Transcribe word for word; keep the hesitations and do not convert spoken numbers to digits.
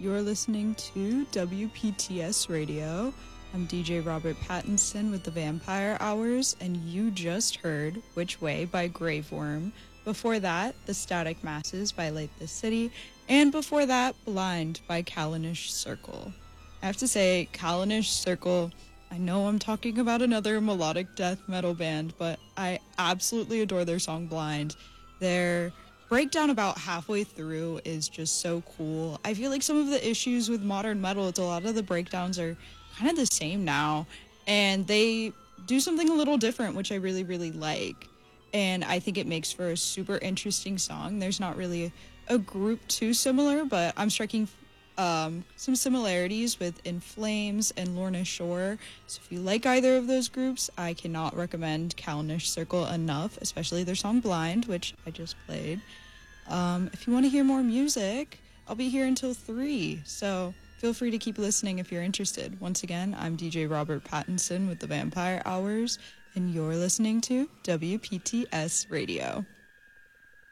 You're listening to W P T S Radio. I'm D J Robert Pattinson with the Vampire Hours, and you just heard Which Way by Graveworm. Before that, The Static Masses by Light the City, and before that, Blind by Callanish Circle. I have to say, Callanish Circle, I know I'm talking about another melodic death metal band, but I absolutely adore their song Blind. Their breakdown about halfway through is just so cool. I feel like some of the issues with modern metal, it's a lot of the breakdowns are kind of the same now, and they do something a little different, which I really, really like. And I think it makes for a super interesting song. There's not really a, a group too similar, but I'm striking um, some similarities with In Flames and Lorna Shore. So if you like either of those groups, I cannot recommend Callanish Circle enough, especially their song Blind, which I just played. Um, if you want to hear more music, I'll be here until three, so feel free to keep listening if you're interested. Once again, I'm D J Robert Pattinson with the Vampire Hours, and you're listening to W P T S Radio.